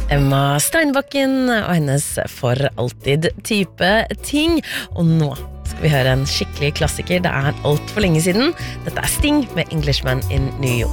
Emma Steinbakken og hennes For alltid type ting. Og nå skal vi høre en skikkelig klassiker. Det alt for lenge siden. Dette Sting med Englishman in New York.